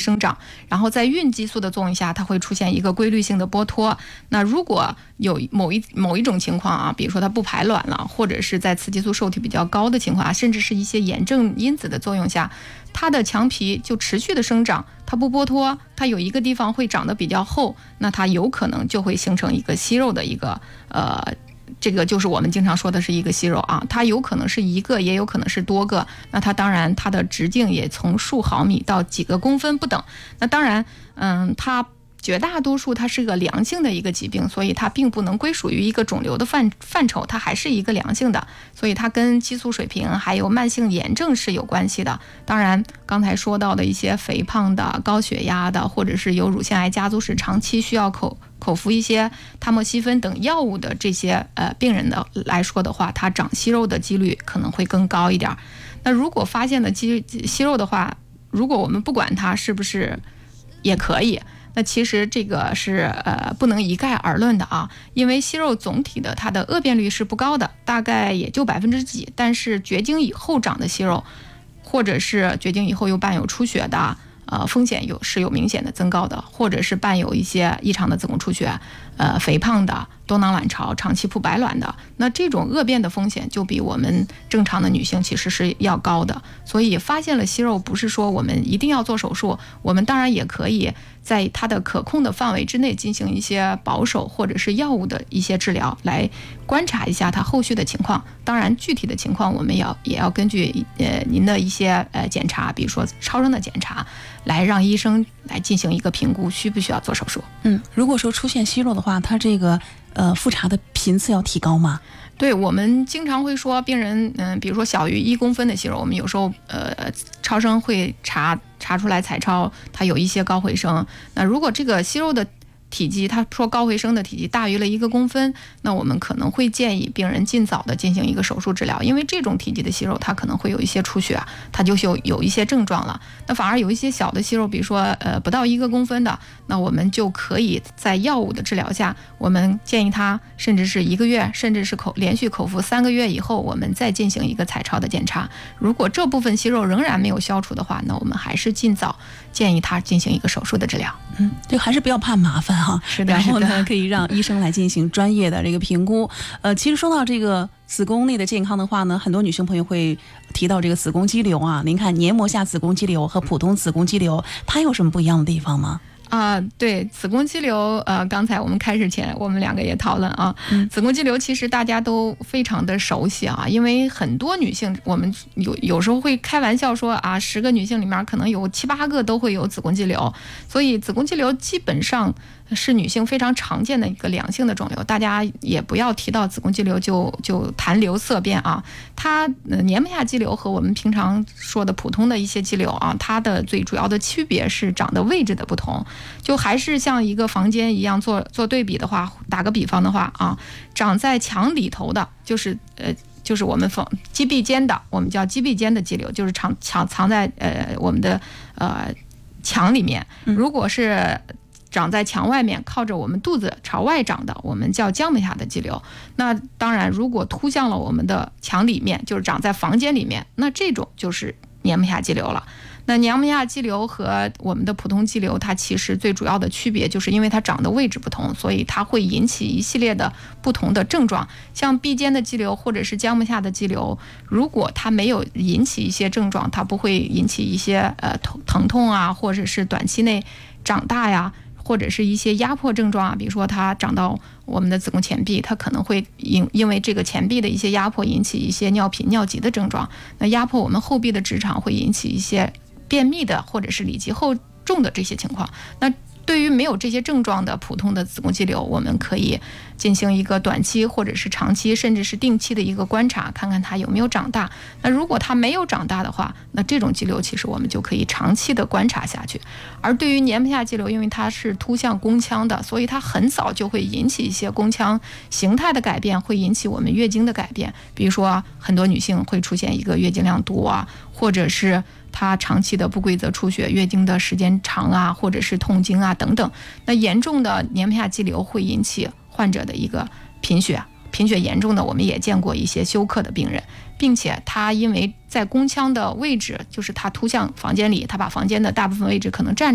生长，然后在孕激素的作用下，它会出现一个规律性的剥脱。那如果有某一种情况啊，比如说它不排卵了，或者是在雌激素受体比较高的情况下，甚至是一些炎症因子的作用下，它的强皮就持续的生长，它不剥脱，它有一个地方会长得比较厚，那它有可能就会形成一个息肉的一个这个就是我们经常说的是一个息肉啊，它有可能是一个，也有可能是多个。那它当然它的直径也从数毫米到几个公分不等。那当然，它绝大多数它是个良性的一个疾病，所以它并不能归属于一个肿瘤的范畴，它还是一个良性的，所以它跟激素水平还有慢性炎症是有关系的。当然，刚才说到的一些肥胖的、高血压的，或者是有乳腺癌家族史、长期需要口服一些他莫西芬等药物的这些病人的来说的话，它长息肉的几率可能会更高一点。那如果发现了息肉的话，如果我们不管它是不是也可以，那其实这个是不能一概而论的啊，因为息肉总体的它的恶变率是不高的，大概也就几%，但是绝经以后长的息肉，或者是绝经以后又伴有出血的，风险是有明显的增高的，或者是伴有一些异常的子宫出血，肥胖的、多囊卵巢、长期铺白卵的，那这种恶变的风险就比我们正常的女性其实是要高的。所以发现了息肉，不是说我们一定要做手术，我们当然也可以在它的可控的范围之内进行一些保守或者是药物的一些治疗，来观察一下它后续的情况。当然具体的情况我们也要根据您的一些检查，比如说超声的检查，来让医生来进行一个评估，需不需要做手术。 如果说出现息肉的话，它这个复查的频次要提高吗？ 对，我们经常会说病人，比如说小于1公分的息肉，我们有时候超声会查出来彩超它有一些高回声。那如果这个息肉的体积，他说高回声的体积大于了1公分，那我们可能会建议病人尽早的进行一个手术治疗，因为这种体积的息肉它可能会有一些出血，它就有一些症状了。那反而有一些小的息肉，比如说不到1公分的，那我们就可以在药物的治疗下，我们建议他甚至是1个月，甚至是连续口服3个月以后，我们再进行一个彩超的检查。如果这部分息肉仍然没有消除的话，那我们还是尽早建议他进行一个手术的治疗。 就还是不要怕麻烦哈。 是的， 然后呢，可以让医生来进行专业的这个评估。其实说到这个子宫内的健康的话呢，很多女性朋友会提到这个子宫肌瘤啊。您看黏膜下子宫肌瘤和普通子宫肌瘤，它有什么不一样的地方吗？ 对，子宫肌瘤，刚才我们开始前我们两个也讨论啊，子宫肌瘤其实大家都非常的熟悉啊，因为很多女性，我们有时候会开玩笑说啊，10个女性里面可能有7、8个都会有子宫肌瘤，所以子宫肌瘤基本上是女性非常常见的一个良性的肿瘤，大家也不要提到子宫肌瘤就谈瘤色变啊。它黏膜下肌瘤和我们平常说的普通的一些肌瘤啊，它的最主要的区别是长的位置的不同。就还是像一个房间一样做对比的话，打个比方的话啊，长在墙里头的，就是我们肌壁间的，我们叫肌壁间的肌瘤，就是藏在我们的墙里面。如果是长在墙外面，靠着我们肚子朝外长的，我们叫浆膜下的肌瘤。那当然，如果突向了我们的墙里面，就是长在房间里面，那这种就是黏膜下肌瘤了。那黏膜下肌瘤和我们的普通肌瘤，它其实最主要的区别就是因为它长的位置不同，所以它会引起一系列的不同的症状。像壁间的肌瘤或者是浆膜下的肌瘤，如果它没有引起一些症状，它不会引起一些疼痛啊，或者是短期内长大呀，或者是一些压迫症状啊，比如说它长到我们的子宫前壁，它可能会因为这个前壁的一些压迫引起一些尿频尿急的症状。那压迫我们后壁的直肠会引起一些便秘的或者是里急后重的这些情况。那对于没有这些症状的普通的子宫肌瘤，我们可以进行一个短期或者是长期甚至是定期的一个观察，看看它有没有长大。那如果它没有长大的话，那这种肌瘤其实我们就可以长期的观察下去。而对于黏膜下肌瘤，因为它是突向宫腔的，所以它很早就会引起一些宫腔形态的改变，会引起我们月经的改变。比如说很多女性会出现一个月经量多啊，或者是它长期的不规则出血，月经的时间长啊，或者是痛经啊等等。那严重的黏膜下肌瘤会引起患者的一个贫血严重的我们也见过一些休克的病人，并且他因为在宫腔的位置，就是他突向房间里，他把房间的大部分位置可能占